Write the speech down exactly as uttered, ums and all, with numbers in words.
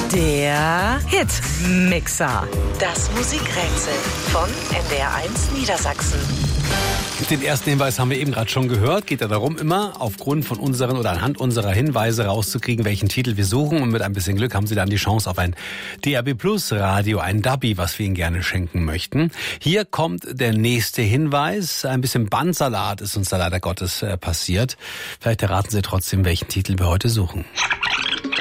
Der Hitmixer. Das Musikrätsel von N D R eins Niedersachsen. Den ersten Hinweis haben wir eben gerade schon gehört. Geht ja darum, immer aufgrund von unseren oder anhand unserer Hinweise rauszukriegen, welchen Titel wir suchen. Und mit ein bisschen Glück haben Sie dann die Chance auf ein D A B Plus Radio, ein Dubby, was wir Ihnen gerne schenken möchten. Hier kommt der nächste Hinweis. Ein bisschen Bandsalat ist uns da leider Gottes äh, passiert. Vielleicht erraten Sie trotzdem, welchen Titel wir heute suchen.